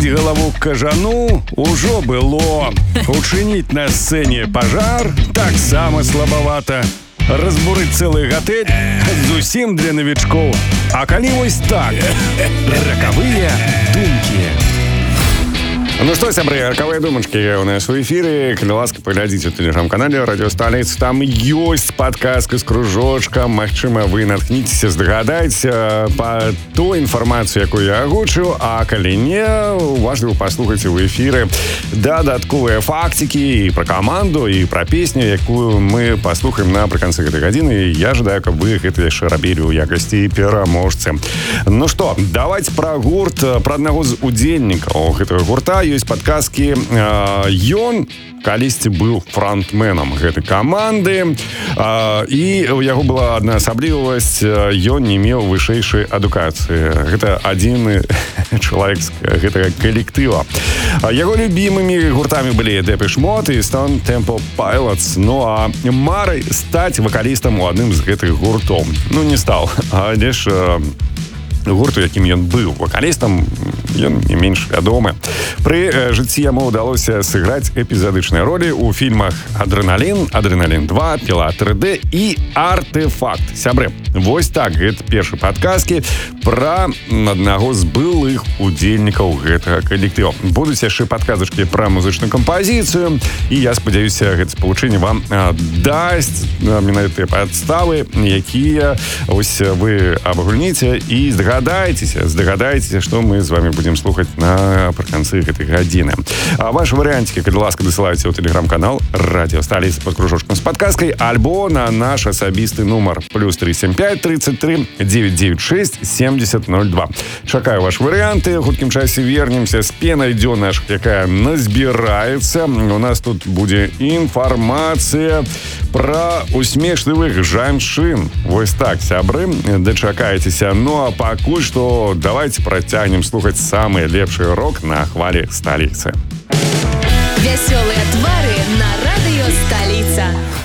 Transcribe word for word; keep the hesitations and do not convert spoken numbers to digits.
Прыбіць галаву к кажану ўжо было. Учыніць на сцэне пажар таксама слабавата. Разбурыць цэлы гатэль зусім для навічкоў. А калі вось так, ракавыя думкі. Ну што, сябры, ракавыя думачкі у нас у эфіры. Калі ласка, паглядзіце ў тэлеграм-канале Радыё Сталіца. Там ёсць падказка з кружочкам. Магчыма, вы наткніцеся, здагадаеце па той інфармацыю, якую я агучыў. А калі не, уважліва паслухайце ў эфіры дадатковыя фактікі і пра каманду, і пра песню, якую мы паслухаем напрыканцы гэтай гадзіны. Я жадаю, каб вы гэта яшчэ рабілі ў якасці пераможцы. Ну што, давайте пра гурт, пра аднаго з удзельнікаў гэтага гурта. Ёсць падказкі. Ён калісьці быў фронтменам гэтай каманды, і у яго была адна асаблівасць: ён не меў вышэйшай адукацыі. Гэта адзіны чалавек з гэтага калектыва. Яго любімымі гуртамі былі Depeche Mode і Stone Temple Pilots. Ну а марай стаць вакалістам у адным з гэтых гуртоў. Ну не стаў, але ж гурту, якім ён быў вакалістам, ён не менш вядомы. Пры жыцці яму ўдалося сыграць эпізадычныя ролі ў фільмах «Адреналін», «Адреналін два», «Піла три дэ» і «Артефакт». Сябры, вось так, гэта першы падказкі пра аднаго з былых удзельнікаў гэтага калектыва. Будуць яшчэ падказачкі пра музычную кампазіцыю, і я спадзяюся, гэта спалучэнне вам дасць менавіта падставы, якія ось вы абагульніце і здагадаецеся, здагадаецеся, што мы з вами будзем слухаць напрыканцы гэтай гадзіны. А вашы варыянцікі, калі ласка, дасылайце ў тэлеграм-канал Радіо Сталіца пад кружочкам з падказкай, альбо на наш асабісты нумар плюс три сем пять тридцать три девять девять шесть семьдесят ноль два. Чакаю ваши варыянты. В хуткім часе вернемся з пенай дзён нашых, якая назбіраецца. У нас тут будзе інфармацыя пра усмешлівых жанчын. Вось так, сябры, дачакайцеся. Ну а пакуль што давайте працягнем слухаць самы лепшы рок на хвалі сталіцы. Вясёлыя твары на Радыё Сталіца.